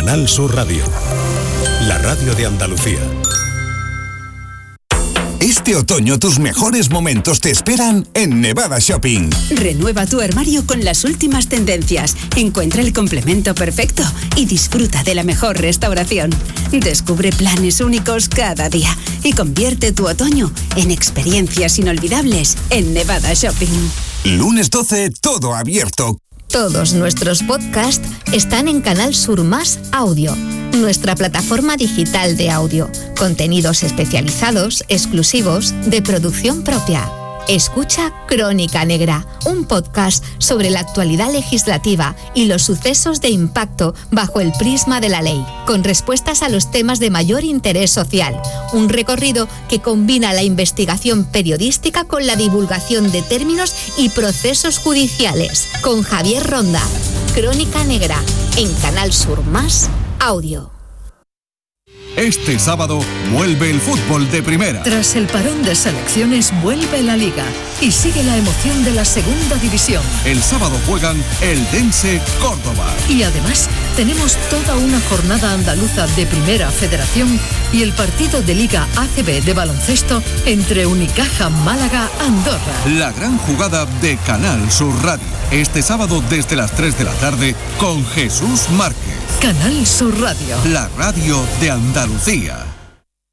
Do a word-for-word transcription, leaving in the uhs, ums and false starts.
Canal Sur Radio, la radio de Andalucía. Este otoño tus mejores momentos te esperan en Nevada Shopping. Renueva tu armario con las últimas tendencias, encuentra el complemento perfecto y disfruta de la mejor restauración. Descubre planes únicos cada día y convierte tu otoño en experiencias inolvidables en Nevada Shopping. Lunes doce, todo abierto. Todos nuestros podcasts están en Canal Sur Más Audio, nuestra plataforma digital de audio. Contenidos especializados, exclusivos, de producción propia. Escucha Crónica Negra, un podcast sobre la actualidad legislativa y los sucesos de impacto bajo el prisma de la ley, con respuestas a los temas de mayor interés social. Un recorrido que combina la investigación periodística con la divulgación de términos y procesos judiciales. Con Javier Ronda. Crónica Negra, en Canal Sur Más Audio. Este sábado vuelve el fútbol de primera. Tras el parón de selecciones vuelve la Liga y sigue la emoción de la segunda división. El sábado juegan el Dense Córdoba. Y además tenemos toda una jornada andaluza de Primera Federación y el partido de Liga A C B de baloncesto entre Unicaja Málaga Andorra. La gran jugada de Canal Sur Radio. Este sábado desde las tres de la tarde con Jesús Márquez. Canal Sur Radio. La radio de Andalucía.